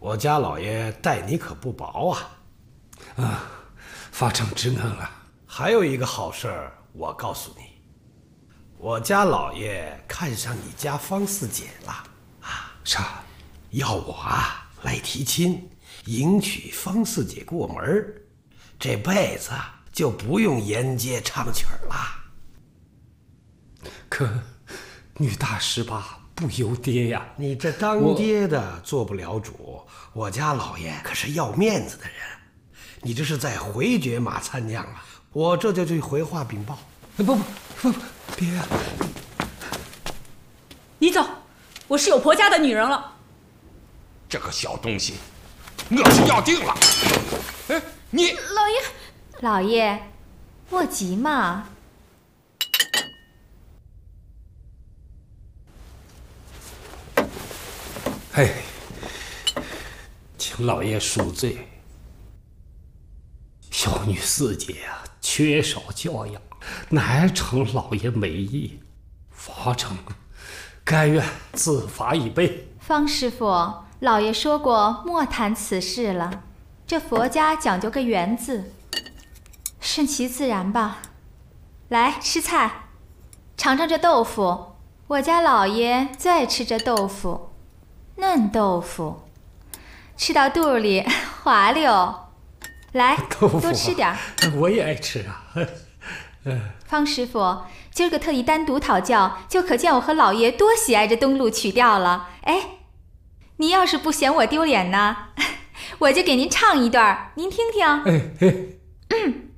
我家老爷待你可不薄啊！ 发承之恩了。 还有一个好事儿，我告诉你，我家老爷看上你家方四姐了啊！ 啥？ 要我来提亲，迎娶方四姐过门，这辈子就不用沿街唱曲了。 可女大十八不由爹呀！ 你这当爹的做不了主，我家老爷可是要面子的人。你这是在回绝马参将啊！我这就去回话禀报。 不，别呀！ 你走，我是有婆家的女人了。 这个小东西，我是要定了。哎，你老爷，莫急嘛。 请老爷恕罪。小女四姐啊，缺少教养，乃承老爷美意，发承甘愿自罚一杯。 方师傅，老爷说过莫谈此事了，这佛家讲究个缘字，顺其自然吧。来吃菜，尝尝这豆腐，我家老爷最爱吃这豆腐，嫩豆腐，吃到肚里滑溜。来，多吃点。 我也爱吃啊。 方师傅，今儿个特意单独讨教，就可见我和老爷多喜爱这东路曲调了。哎，您要是不嫌我丢脸呢，我就给您唱一段，您听听。